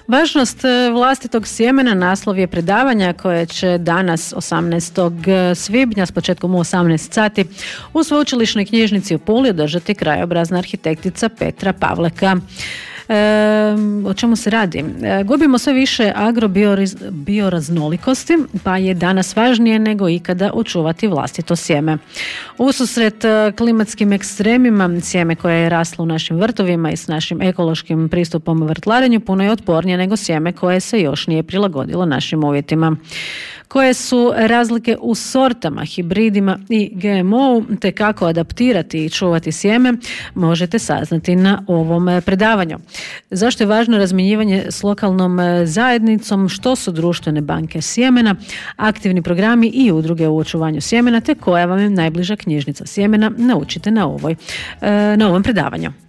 Važnost vlastitog sjemena naslov je predavanja koje će danas 18. svibnja s početkom u 18 sati u Sveučilišnoj knjižnici u Puli održati krajobrazna arhitektica Petra Pavleka. O čemu se radi? Gubimo sve više agrobioraznolikosti, pa je danas važnije nego ikada očuvati vlastito sjeme. Ususret klimatskim ekstremima, sjeme koje je raslo u našim vrtovima i s našim ekološkim pristupom vrtlarenju puno je otpornije nego sjeme koje se još nije prilagodilo našim uvjetima. Koje su razlike u sortama, hibridima i GMO-u, te kako adaptirati i čuvati sjeme, možete saznati na ovom predavanju. Zašto je važno razmjenjivanje s lokalnom zajednicom, što su društvene banke sjemena, aktivni programi i udruge u očuvanju sjemena, te koja vam je najbliža knjižnica sjemena, naučite na ovom predavanju.